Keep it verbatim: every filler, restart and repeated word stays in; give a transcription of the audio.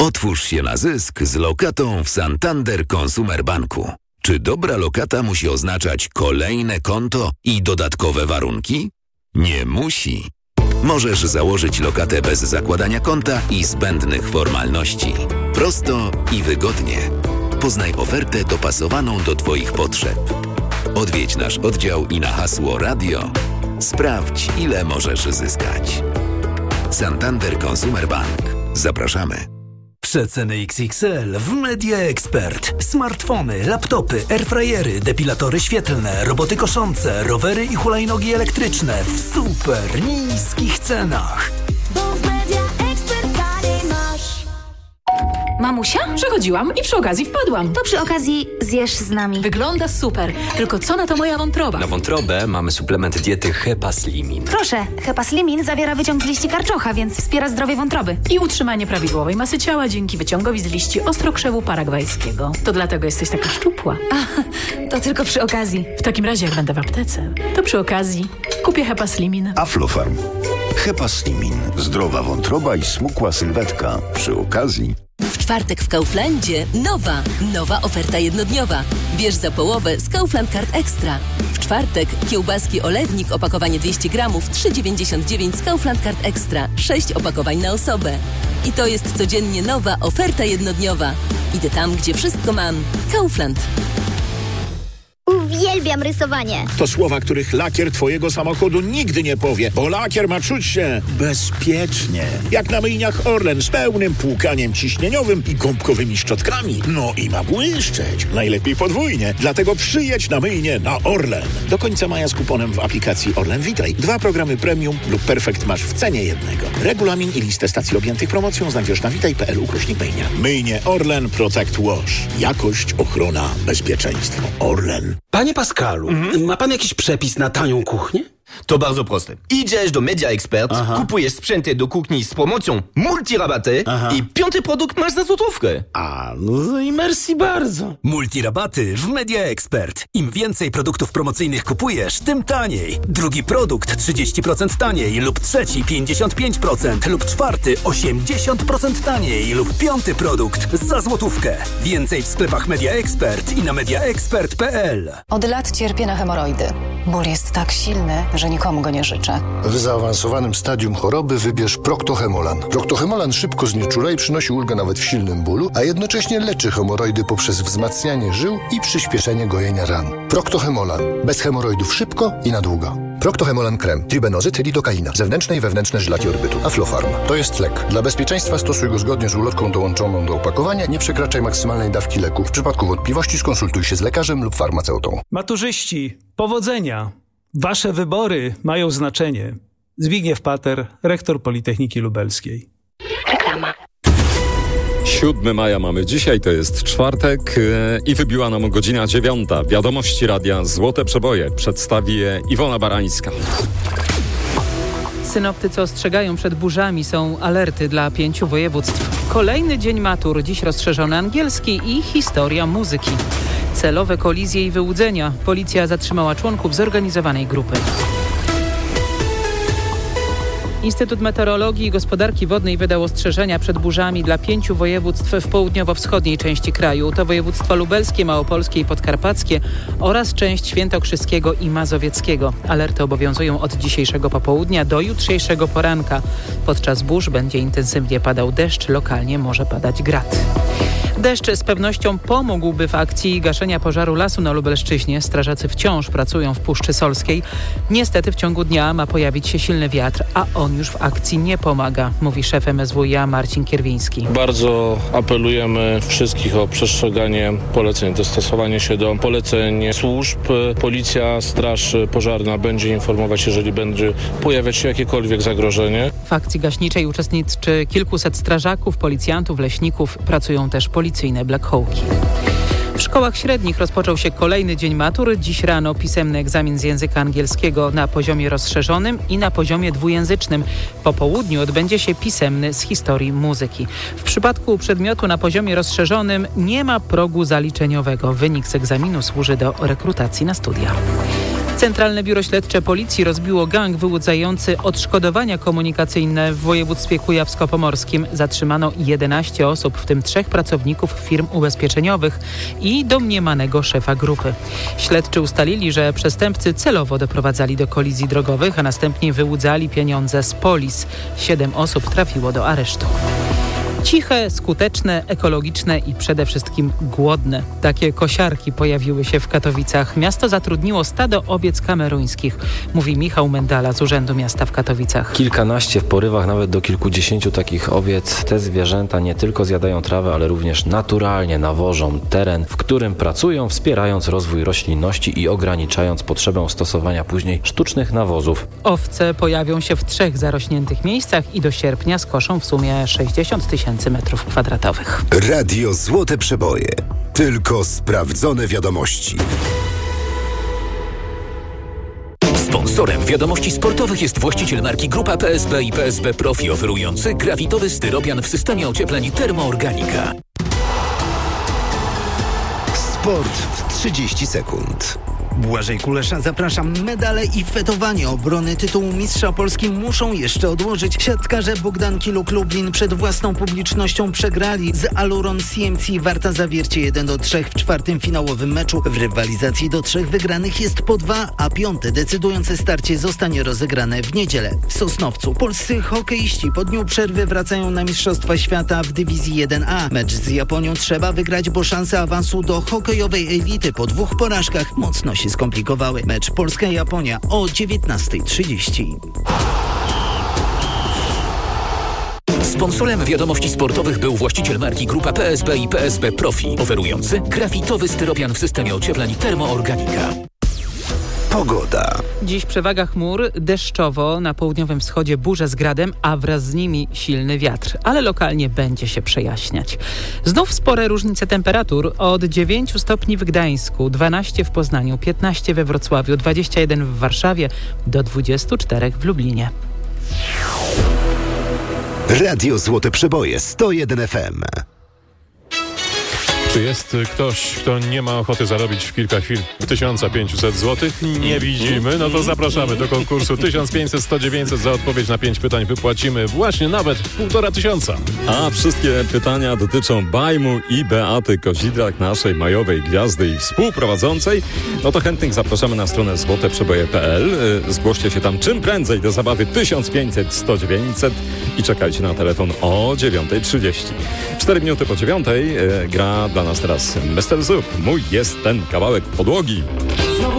Otwórz się na zysk z lokatą w Santander Consumer Banku. Czy dobra lokata musi oznaczać kolejne konto i dodatkowe warunki? Nie musi. Możesz założyć lokatę bez zakładania konta i zbędnych formalności. Prosto i wygodnie. Poznaj ofertę dopasowaną do Twoich potrzeb. Odwiedź nasz oddział i na hasło radio sprawdź, ile możesz zyskać. Santander Consumer Bank. Zapraszamy. Przeceny X X L w Media Expert. Smartfony, laptopy, airfryery, depilatory świetlne, roboty koszące, rowery i hulajnogi elektryczne w super niskich cenach. Bo w Media Expert taniej masz. Mamusia? Przechodziłam i przy okazji wpadłam. To przy okazji zjesz z nami. Wygląda super, tylko co na to moja wątroba? Na wątrobę mamy suplement diety Hepaslimin. Proszę, Hepaslimin zawiera wyciąg z liści karczocha, więc wspiera zdrowie wątroby. I utrzymanie prawidłowej masy ciała dzięki wyciągowi z liści ostrokrzewu paragwajskiego. To dlatego jesteś taka szczupła. A, to tylko przy okazji. W takim razie jak będę w aptece, to przy okazji kupię Hepaslimin. Aflofarm. Hepaslimin. Zdrowa wątroba i smukła sylwetka. Przy okazji... W czwartek w Kauflandzie nowa, nowa oferta jednodniowa. Bierz za połowę z Kaufland Card Extra. W czwartek kiełbaski olewnik opakowanie dwieście gramów trzy dziewięćdziesiąt dziewięć z Kaufland Card Extra. sześć opakowań na osobę. I to jest codziennie nowa oferta jednodniowa. Idę tam, gdzie wszystko mam. Kaufland. Uwielbiam rysowanie. To słowa, których lakier twojego samochodu nigdy nie powie, bo lakier ma czuć się bezpiecznie. Jak na myjniach Orlen z pełnym płukaniem ciśnieniowym i gąbkowymi szczotkami. No i ma błyszczeć. Najlepiej podwójnie. Dlatego przyjedź na myjnię na Orlen. Do końca maja z kuponem w aplikacji Orlen Witaj. Dwa programy premium lub perfekt masz w cenie jednego. Regulamin i listę stacji objętych promocją znajdziesz na witaj kropka p l ukośnik myjnia. Myjnie Orlen Protect Wash. Jakość, ochrona, bezpieczeństwo. Orlen. Panie Pascalu, mhm. ma pan jakiś przepis na tanią kuchnię? To bardzo proste. Idziesz do Media Expert, Aha. kupujesz sprzęty do kuchni z promocją multirabaty i piąty produkt masz za złotówkę. A, no i merci bardzo. Multirabaty w Media Expert. Im więcej produktów promocyjnych kupujesz, tym taniej. Drugi produkt trzydzieści procent taniej lub trzeci pięćdziesiąt pięć procent lub czwarty osiemdziesiąt procent taniej lub piąty produkt za złotówkę. Więcej w sklepach Media Expert i na media expert kropka p l. Od lat cierpię na hemoroidy. Ból jest tak silny, że nikomu go nie życzę. W zaawansowanym stadium choroby wybierz Proctohemolan. Proctohemolan szybko znieczula i przynosi ulgę nawet w silnym bólu, a jednocześnie leczy hemoroidy poprzez wzmacnianie żył i przyspieszenie gojenia ran. Proctohemolan. Bez hemoroidów szybko i na długo. Proctohemolan krem. Tribenozyt, lidokaina. Zewnętrzne i wewnętrzne żylaki odbytu. Aflofarm. To jest lek. Dla bezpieczeństwa stosuj go zgodnie z ulotką dołączoną do opakowania. Nie przekraczaj maksymalnej dawki leku. W przypadku wątpliwości skonsultuj się z lekarzem lub farmaceutą. Maturzyści, powodzenia. Wasze wybory mają znaczenie. Zbigniew Pater, rektor Politechniki Lubelskiej. Reklama. siódmego maja mamy dzisiaj, to jest czwartek i wybiła nam godzina dziewiąta. Wiadomości radia Złote Przeboje przedstawi je Iwona Barańska. Synoptycy ostrzegają przed burzami, są alerty dla pięciu województw. Kolejny dzień matur, dziś rozszerzony angielski i historia muzyki. Celowe kolizje i wyłudzenia. Policja zatrzymała członków zorganizowanej grupy. Instytut Meteorologii i Gospodarki Wodnej wydał ostrzeżenia przed burzami dla pięciu województw w południowo-wschodniej części kraju. To województwa lubelskie, małopolskie i podkarpackie oraz część świętokrzyskiego i mazowieckiego. Alerty obowiązują od dzisiejszego popołudnia do jutrzejszego poranka. Podczas burz będzie intensywnie padał deszcz, lokalnie może padać grad. Deszcz z pewnością pomógłby w akcji gaszenia pożaru lasu na Lubelszczyźnie. Strażacy wciąż pracują w Puszczy Solskiej. Niestety w ciągu dnia ma pojawić się silny wiatr, a on już w akcji nie pomaga, mówi szef M S W i A Marcin Kierwiński. Bardzo apelujemy wszystkich o przestrzeganie poleceń, dostosowanie się do poleceń służb. Policja, straż pożarna będzie informować, jeżeli będzie pojawiać się jakiekolwiek zagrożenie. W akcji gaśniczej uczestniczy kilkuset strażaków, policjantów, leśników. Pracują też policyjne black hawki. W szkołach średnich rozpoczął się kolejny dzień matur. Dziś rano pisemny egzamin z języka angielskiego na poziomie rozszerzonym i na poziomie dwujęzycznym. Po południu odbędzie się pisemny z historii muzyki. W przypadku przedmiotu na poziomie rozszerzonym nie ma progu zaliczeniowego. Wynik z egzaminu służy do rekrutacji na studia. Centralne Biuro Śledcze Policji rozbiło gang wyłudzający odszkodowania komunikacyjne w województwie kujawsko-pomorskim. Zatrzymano jedenaście osób, w tym trzech pracowników firm ubezpieczeniowych i domniemanego szefa grupy. Śledczy ustalili, że przestępcy celowo doprowadzali do kolizji drogowych, a następnie wyłudzali pieniądze z polis. Siedem osób trafiło do aresztu. Ciche, skuteczne, ekologiczne i przede wszystkim głodne. Takie kosiarki pojawiły się w Katowicach. Miasto zatrudniło stado owiec kameruńskich, mówi Michał Mendala z Urzędu Miasta w Katowicach. Kilkanaście, w porywach nawet do kilkudziesięciu takich owiec. Te zwierzęta nie tylko zjadają trawę, ale również naturalnie nawożą teren, w którym pracują, wspierając rozwój roślinności i ograniczając potrzebę stosowania później sztucznych nawozów. Owce pojawią się w trzech zarośniętych miejscach i do sierpnia skoszą w sumie sześćdziesiąt tysięcy metrów kwadratowych. Radio Złote Przeboje. Tylko sprawdzone wiadomości. Sponsorem wiadomości sportowych jest właściciel marki Grupa P S B i P S B Profi, oferujący grafitowy styropian w systemie ociepleń Termoorganika. Sport w trzydzieści sekund. Błażej Kulesza, zapraszam. Medale i fetowanie obrony tytułu mistrza Polski muszą jeszcze odłożyć. Siatkarze Bogdan Kiluk Lublin przed własną publicznością przegrali z Aluron C M C Warta Zawiercie jeden do trzech w czwartym finałowym meczu. W rywalizacji do trzech wygranych jest po dwa, a piąte decydujące starcie zostanie rozegrane w niedzielę w Sosnowcu. Polscy hokeiści po dniu przerwy wracają na Mistrzostwa Świata w dywizji jeden A. Mecz z Japonią trzeba wygrać, bo szanse awansu do hokejowej elity po dwóch porażkach mocno się skomplikowały. Mecz Polska-Japonia o dziewiętnasta trzydzieści. Sponsorem wiadomości sportowych był właściciel marki Grupa P S B i P S B Profi, oferujący grafitowy styropian w systemie ociepleń Termoorganika. Pogoda. Dziś przewaga chmur, deszczowo, na południowym wschodzie burze z gradem, a wraz z nimi silny wiatr, ale lokalnie będzie się przejaśniać. Znów spore różnice temperatur, od dziewięciu stopni w Gdańsku, dwanaście w Poznaniu, piętnaście we Wrocławiu, dwadzieścia jeden w Warszawie, do dwudziestu czterech w Lublinie. Radio Złote Przeboje sto jeden F M. Czy jest ktoś, kto nie ma ochoty zarobić w kilka chwil tysiąc pięćset złotych? Nie widzimy. No to zapraszamy do konkursu tysiąc pięćset sto dziewięćset. Za odpowiedź na pięć pytań wypłacimy właśnie nawet półtora tysiąca. A wszystkie pytania dotyczą Bajmu i Beaty Kozidrak, naszej majowej gwiazdy i współprowadzącej. No to chętnych zapraszamy na stronę złote przeboje kropka p l. Zgłoście się tam czym prędzej do zabawy tysiąc pięćset sto dziewięćset i czekajcie na telefon o dziewiąta trzydzieści. Cztery minuty po dziewiątej gra dla nas teraz mister Zup. Mój jest ten kawałek podłogi.